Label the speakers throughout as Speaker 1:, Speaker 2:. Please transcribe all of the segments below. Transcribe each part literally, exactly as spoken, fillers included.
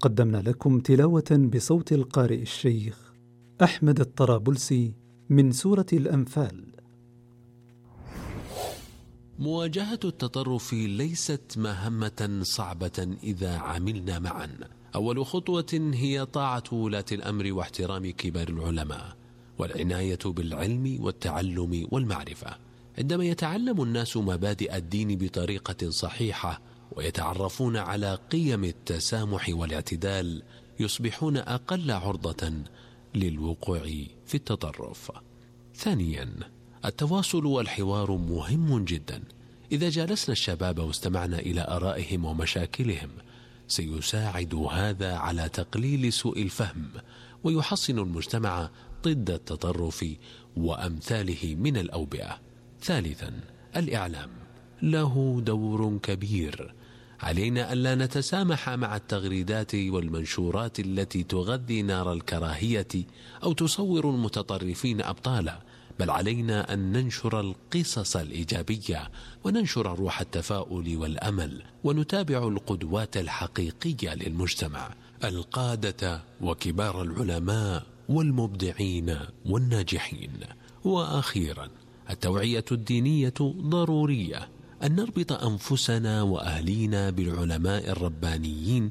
Speaker 1: قدمنا لكم تلاوة بصوت القارئ الشيخ أحمد الطرابلسي من سورة الأنفال.
Speaker 2: مواجهة التطرف ليست مهمة صعبة إذا عملنا معا. أول خطوة هي طاعة ولاة الأمر واحترام كبار العلماء والعناية بالعلم والتعلم والمعرفة. عندما يتعلم الناس مبادئ الدين بطريقة صحيحة ويتعرفون على قيم التسامح والاعتدال يصبحون أقل عرضة للوقوع في التطرف. ثانيا، التواصل والحوار مهم جدا. إذا جالسنا الشباب واستمعنا إلى آرائهم ومشاكلهم سيساعد هذا على تقليل سوء الفهم ويحصن المجتمع ضد التطرف وأمثاله من الأوبئة. ثالثا، الإعلام له دور كبير. علينا ألا نتسامح مع التغريدات والمنشورات التي تغذي نار الكراهية أو تصور المتطرفين أبطالا، بل علينا أن ننشر القصص الإيجابية وننشر روح التفاؤل والأمل ونتابع القدوات الحقيقية للمجتمع، القادة وكبار العلماء والمبدعين والناجحين. وأخيرا، التوعية الدينية ضرورية. أن نربط أنفسنا وأهلينا بالعلماء الربانيين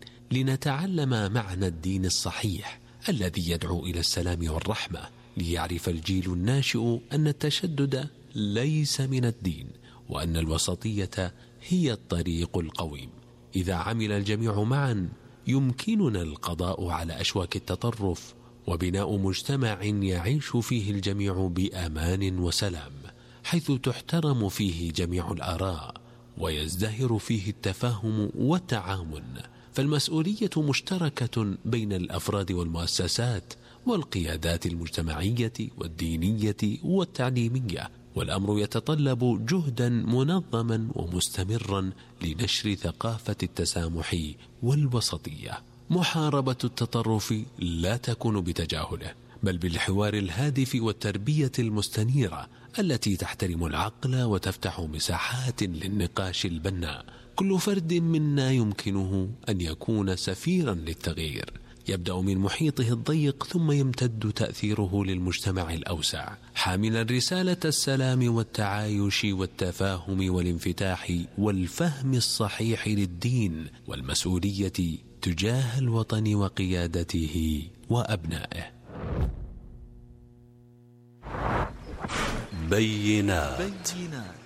Speaker 2: لنتعلم معنى الدين الصحيح الذي يدعو إلى السلام والرحمة، ليعرف الجيل الناشئ أن التشدد ليس من الدين وأن الوسطية هي الطريق القويم. إذا عمل الجميع معا يمكننا القضاء على أشواك التطرف وبناء مجتمع يعيش فيه الجميع بأمان وسلام، حيث تحترم فيه جميع الآراء ويزدهر فيه التفاهم والتعاون. فالمسؤولية مشتركة بين الأفراد والمؤسسات والقيادات المجتمعية والدينية والتعليمية، والأمر يتطلب جهدا منظما ومستمرا لنشر ثقافة التسامح والوسطية. محاربة التطرف لا تكون بتجاهله، بل بالحوار الهادف والتربية المستنيرة التي تحترم العقل وتفتح مساحات للنقاش البناء. كل فرد منا يمكنه أن يكون سفيرا للتغيير، يبدأ من محيطه الضيق ثم يمتد تأثيره للمجتمع الأوسع، حاملا رسالة السلام والتعايش والتفاهم والانفتاح والفهم الصحيح للدين والمسؤولية تجاه الوطن وقيادته وأبنائه.
Speaker 3: بينات.